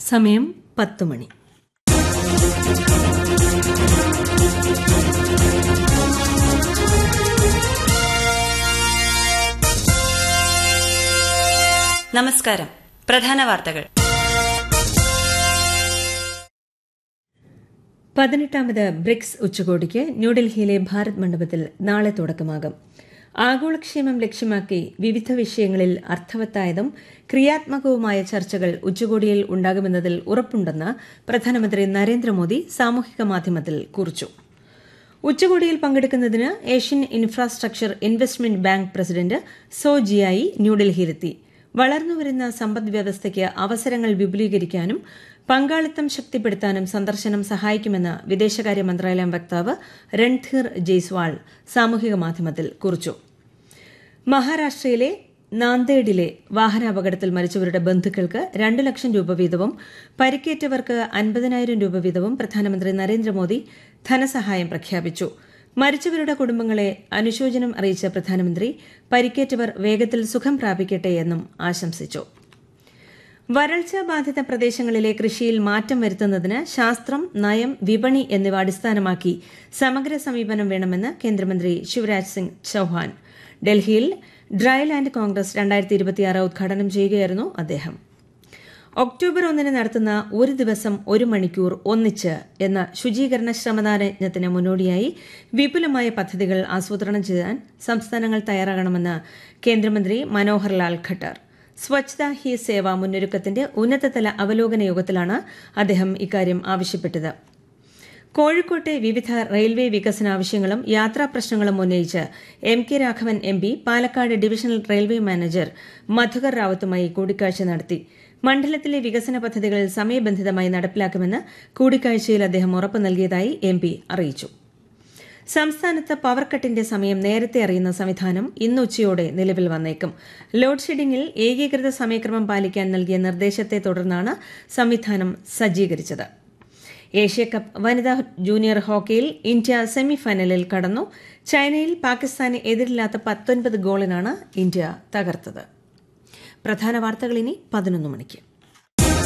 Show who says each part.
Speaker 1: സമയം 10 മണി.
Speaker 2: നമസ്കാരം. പ്രധാന വാർത്തകൾ.
Speaker 1: 18ാമത് ബ്രിക്സ് ഉച്ചകോടിക്ക് ന്യൂഡൽഹിയിലെ ഭാരത് മണ്ഡപത്തിൽ നാളെ തുടക്കമാകും. ആഗോളക്ഷേമം ലക്ഷ്യമാക്കി വിവിധ വിഷയങ്ങളിൽ അർത്ഥവത്തായതും ക്രിയാത്മകവുമായ ചർച്ചകൾ ഉച്ചകോടിയിൽ ഉണ്ടാകുമെന്നതിൽ ഉറപ്പുണ്ടെന്ന് പ്രധാനമന്ത്രി നരേന്ദ്രമോദി സാമൂഹിക മാധ്യമത്തിൽ കുറിച്ചു. ഉച്ചകോടിയിൽ പങ്കെടുക്കുന്നതിന് Asian infrastructure investment bank president so ജിയായി ന്യൂഡൽഹിയിലെത്തി. വളർന്നുവരുന്ന സമ്പദ് വ്യവസ്ഥയ്ക്ക് അവസരങ്ങൾ വിപുലീകരിക്കാനും പങ്കാളിത്തം ശക്തിപ്പെടുത്താനും സന്ദർശനം സഹായിക്കുമെന്ന് വിദേശകാര്യ മന്ത്രാലയം വക്താവ് രൺധീർ ജയ്സ്വാൾ സാമൂഹിക മാധ്യമത്തിൽ കുറിച്ചു. മഹാരാഷ്ട്രയിലെ നാന്ദേഡിലെ വാഹനാപകടത്തിൽ മരിച്ചവരുടെ ബന്ധുക്കൾക്ക് 2 ലക്ഷം രൂപ വീതവും പരിക്കേറ്റവർക്ക് 50,000 രൂപ വീതവും പ്രധാനമന്ത്രി നരേന്ദ്രമോദി ധനസഹായം പ്രഖ്യാപിച്ചു. മരിച്ചവരുടെ കുടുംബങ്ങളെ അനുശോചനം അറിയിച്ച പ്രധാനമന്ത്രി പരിക്കേറ്റവർ വേഗത്തിൽ സുഖം പ്രാപിക്കട്ടെ എന്നും ആശംസിച്ചു. വരൾച്ച ബാധിത പ്രദേശങ്ങളിലെ കൃഷിയിൽ മാറ്റം വരുത്തുന്നതിന് ശാസ്ത്രം, നയം, വിപണി എന്നിവ അടിസ്ഥാനമാക്കി സമഗ്ര സമീപനം വേണമെന്ന് കേന്ദ്രമന്ത്രി ശിവരാജ് സിംഗ് ചൌഹാൻ. ഡൽഹിയിൽ ഡ്രൈ ലാൻഡ് കോൺഗ്രസ് 2026 ഉദ്ഘാടനം ചെയ്യുകയായിരുന്നു അദ്ദേഹം. ഒക്ടോബർ 1 നടത്തുന്ന ഒരു ദിവസം ഒരു മണിക്കൂർ ഒന്നിച്ച് എന്ന ശുചീകരണ ശ്രമദാനയജ്ഞത്തിന് മുന്നോടിയായി വിപുലമായ പദ്ധതികൾ ആസൂത്രണം ചെയ്യാൻ സംസ്ഥാനങ്ങൾ തയ്യാറാകണമെന്ന് കേന്ദ്രമന്ത്രി മനോഹർ ലാൽ ഖട്ടർ. സ്വച്ഛതാ ഹി സേവ മുന്നൊരുക്കത്തിന്റെ ഉന്നതതല അവലോകന യോഗത്തിലാണ് അദ്ദേഹം ഇക്കാര്യം ആവശ്യപ്പെട്ടത്. കോഴിക്കോട്ടെ വിവിധ റെയിൽവേ വികസനാവശ്യങ്ങളും യാത്രാ പ്രശ്നങ്ങളും ഉന്നയിച്ച് M K Raghavan MP Palakkad divisional railway manager Madhukar റാവത്തുമായി കൂടിക്കാഴ്ച നടത്തി. മണ്ഡലത്തിലെ വികസന പദ്ധതികൾ സമയബന്ധിതമായി നടപ്പിലാക്കുമെന്ന് കൂടിക്കാഴ്ചയിൽ അദ്ദേഹം ഉറപ്പ് നൽകിയതായി എംപി അറിയിച്ചു. സംസ്ഥാനത്ത് പവർ കട്ടിന്റെ സമയം നേരത്തെ അറിയുന്ന സംവിധാനം ഇന്ന് ഉച്ചയോടെ നിലവിൽ വന്നേക്കും. ലോഡ് ഷെഡിംഗിൽ ഏകീകൃത സമയക്രമം പാലിക്കാൻ നൽകിയ നിർദ്ദേശത്തെ തുടർന്നാണ് സംവിധാനം സജ്ജീകരിച്ചത്. ഏഷ്യാകപ്പ് വനിതാ ജൂനിയർ ഹോക്കിയിൽ ഇന്ത്യ സെമിഫൈനലിൽ കടന്നു. ചൈനയിൽ പാകിസ്ഥാനെ എതിരില്ലാത്ത 19 ഗോളിനാണ് ഇന്ത്യ തകർത്തത്. പ്രധാന വാർത്തകൾ ഇനി 11 മണിക്ക്.